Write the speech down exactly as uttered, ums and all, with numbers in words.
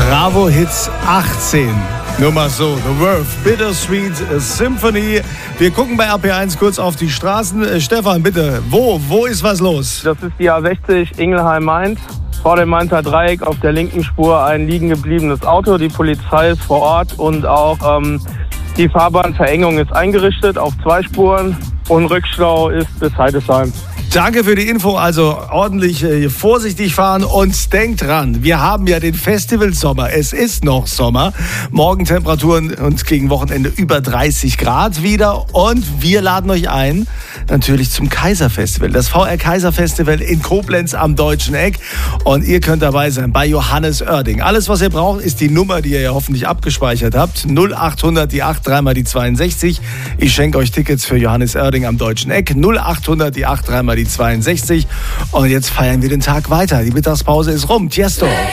Bravo Hits achtzehn. Nur mal so, The Worth, Bittersweet Symphony. Wir gucken bei R P eins kurz auf die Straßen. Äh, Stefan, bitte, wo, wo ist was los? Das ist die A sechzig Ingelheim-Mainz. Vor dem Mainzer Dreieck auf der linken Spur ein liegen gebliebenes Auto. Die Polizei ist vor Ort und auch ähm, die Fahrbahnverengung ist eingerichtet auf zwei Spuren und Rückstau ist bis Heidesheim. Danke für die Info, also ordentlich äh, vorsichtig fahren und denkt dran, wir haben ja den Festivalsommer, es ist noch Sommer, Morgentemperaturen und gegen Wochenende über dreißig Grad wieder und wir laden euch ein, natürlich zum Kaiserfestival, das V R Kaiserfestival in Koblenz am Deutschen Eck und ihr könnt dabei sein bei Johannes Oerding. Alles, was ihr braucht, ist die Nummer, die ihr ja hoffentlich abgespeichert habt, null achthundert, die acht, dreimal die zweiundsechzig. Ich schenke euch Tickets für Johannes Oerding am Deutschen Eck, null achthundert, die acht, dreimal die zweiundsechzig. Und jetzt feiern wir den Tag weiter. Die Mittagspause ist rum. Tiesto.